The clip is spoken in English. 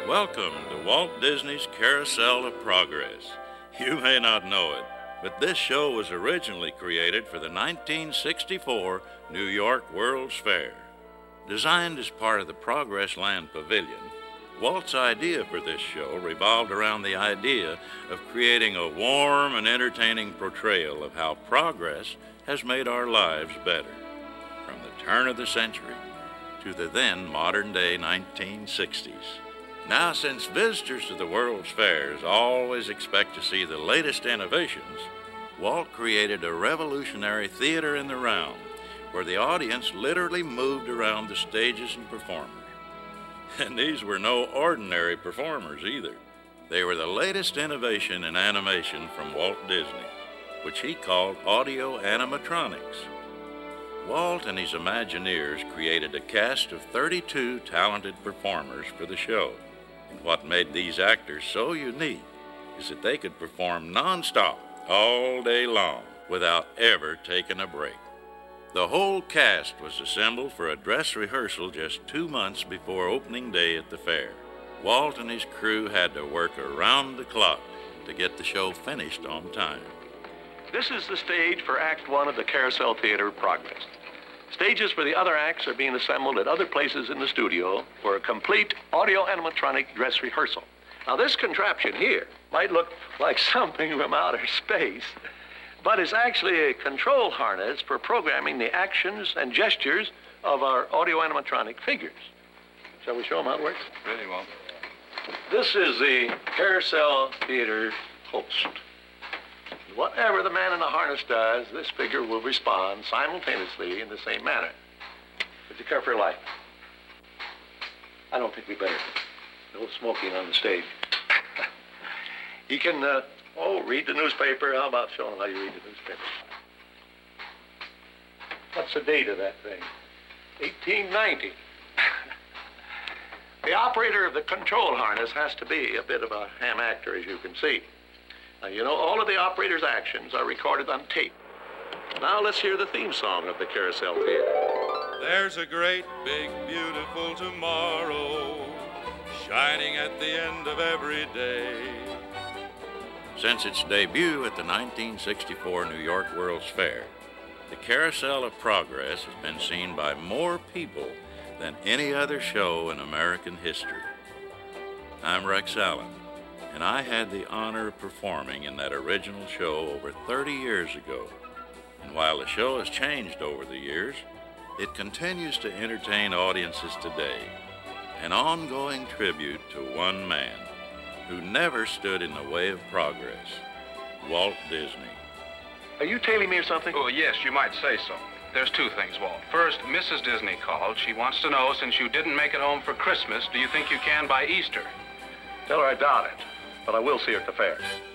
Welcome to Walt Disney's Carousel of Progress. You may not know it, but this show was originally created for the 1964 New York World's Fair. Designed as part of the Progress Land Pavilion, Walt's idea for this show revolved around the idea of creating a warm and entertaining portrayal of how progress has made our lives better, from the turn of the century to the then modern-day 1960s. Now, since visitors to the World's Fairs always expect to see the latest innovations, Walt created a revolutionary theater in the round where the audience literally moved around the stages and performers. And these were no ordinary performers either. They were the latest innovation in animation from Walt Disney, which he called audio animatronics. Walt and his Imagineers created a cast of 32 talented performers for the show. And what made these actors so unique is that they could perform nonstop all day long without ever taking a break. The whole cast was assembled for a dress rehearsal just 2 months before opening day at the fair. Walt and his crew had to work around the clock to get the show finished on time. This is the stage for Act 1 of the Carousel Theater of Progress. Stages for the other acts are being assembled at other places in the studio for a complete audio animatronic dress rehearsal. Now, this contraption here might look like something from outer space, but it's actually a control harness for programming the actions and gestures of our audio animatronic figures. Shall we show them how it works? Really well. This is the Carousel Theater host. Whatever the man in the harness does, this figure will respond simultaneously in the same manner. Would you care for your life? I don't think we better. No smoking on the stage. He can, read the newspaper. How about showing him how you read the newspaper? What's the date of that thing? 1890. The operator of the control harness has to be a bit of a ham actor, as you can see. Now, you know, all of the operator's actions are recorded on tape. Now let's hear the theme song of the Carousel Theater. There's a great, big, beautiful tomorrow shining at the end of every day. Since its debut at the 1964 New York World's Fair, the Carousel of Progress has been seen by more people than any other show in American history. I'm Rex Allen, and I had the honor of performing in that original show over 30 years ago. And while the show has changed over the years, it continues to entertain audiences today, an ongoing tribute to one man who never stood in the way of progress, Walt Disney. Are you tailing me or something? Oh, yes, you might say so. There's two things, Walt. First, Mrs. Disney called. She wants to know, since you didn't make it home for Christmas, do you think you can by Easter? Tell her I doubt it, but I will see her at the fair.